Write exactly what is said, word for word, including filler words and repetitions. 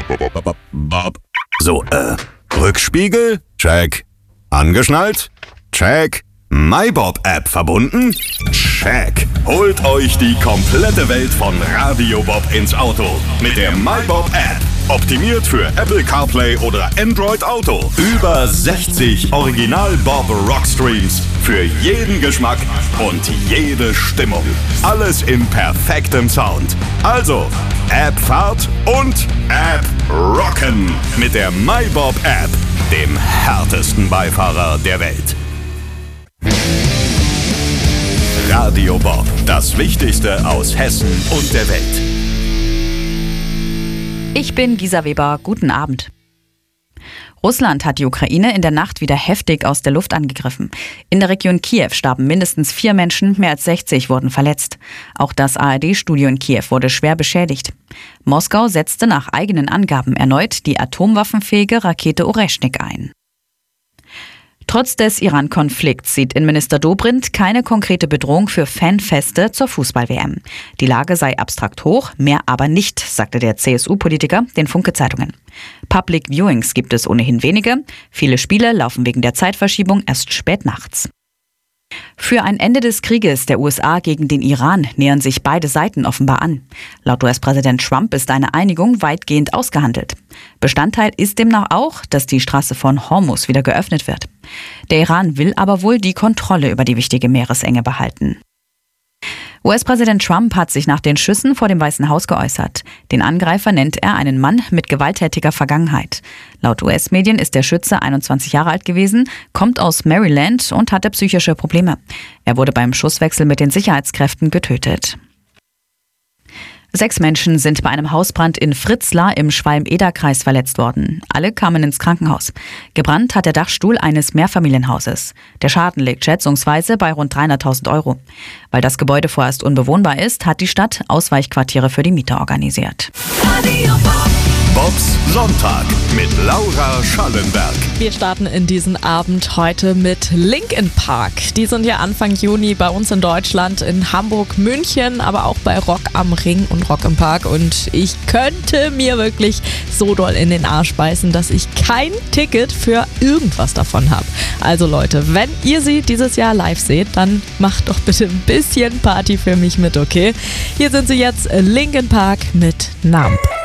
Bob. So, äh, Rückspiegel? Check. Angeschnallt? Check. MyBob-App verbunden? Check. Holt euch die komplette Welt von Radio Bob ins Auto mit der MyBob-App. Optimiert für Apple CarPlay oder Android Auto. Über sechzig Original-Bob-Rockstreams für jeden Geschmack und jede Stimmung. Alles im perfekten Sound. Also, App-Fahrt und App-Rocken mit der MyBob-App, dem härtesten Beifahrer der Welt. Radio Bob, das Wichtigste aus Hessen und der Welt. Ich bin Gisa Weber, guten Abend. Russland hat die Ukraine in der Nacht wieder heftig aus der Luft angegriffen. In der Region Kiew starben mindestens vier Menschen, mehr als sechzig wurden verletzt. Auch das A R D-Studio in Kiew wurde schwer beschädigt. Moskau setzte nach eigenen Angaben erneut die atomwaffenfähige Rakete Oreschnik ein. Trotz des Iran-Konflikts sieht Innenminister Dobrindt keine konkrete Bedrohung für Fanfeste zur Fußball-W M. Die Lage sei abstrakt hoch, mehr aber nicht, sagte der C S U-Politiker den Funke-Zeitungen. Public Viewings gibt es ohnehin wenige. Viele Spiele laufen wegen der Zeitverschiebung erst spät nachts. Für ein Ende des Krieges der U S A gegen den Iran nähern sich beide Seiten offenbar an. Laut U S-Präsident Trump ist eine Einigung weitgehend ausgehandelt. Bestandteil ist demnach auch, dass die Straße von Hormuz wieder geöffnet wird. Der Iran will aber wohl die Kontrolle über die wichtige Meeresenge behalten. U S-Präsident Trump hat sich nach den Schüssen vor dem Weißen Haus geäußert. Den Angreifer nennt er einen Mann mit gewalttätiger Vergangenheit. Laut U S-Medien ist der Schütze einundzwanzig Jahre alt gewesen, kommt aus Maryland und hatte psychische Probleme. Er wurde beim Schusswechsel mit den Sicherheitskräften getötet. Sechs Menschen sind bei einem Hausbrand in Fritzlar im Schwalm-Eder-Kreis verletzt worden. Alle kamen ins Krankenhaus. Gebrannt hat der Dachstuhl eines Mehrfamilienhauses. Der Schaden liegt schätzungsweise bei rund dreihunderttausend Euro. Weil das Gebäude vorerst unbewohnbar ist, hat die Stadt Ausweichquartiere für die Mieter organisiert. Bobs Sonntag mit Laura Schallenberg. Wir starten in diesen Abend heute mit Linkin Park. Die sind ja Anfang Juni bei uns in Deutschland, in Hamburg, München, aber auch bei Rock am Ring und Rock im Park. Und ich könnte mir wirklich so doll in den Arsch beißen, dass ich kein Ticket für irgendwas davon habe. Also Leute, wenn ihr sie dieses Jahr live seht, dann macht doch bitte ein bisschen Party für mich mit, okay? Hier sind sie jetzt, Linkin Park mit Numb.